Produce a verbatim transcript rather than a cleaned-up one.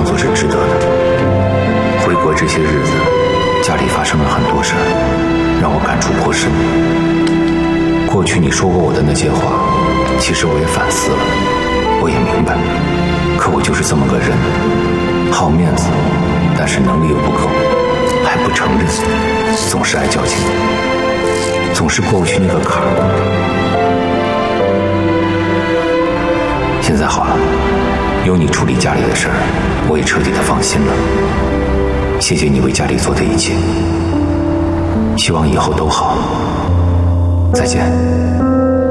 作是值得的。回国这些日子，家里发生了很多事儿，让我感触颇深。过去你说过我的那些话，其实我也反思了，我也明白，可我就是这么个人，好面子，但是能力又不够，还不承认，总是爱较劲，总是过不去那个坎儿。现在好了，有你处理家里的事儿，我也彻底的放心了。谢谢你为家里做的一切，希望以后都好。再见。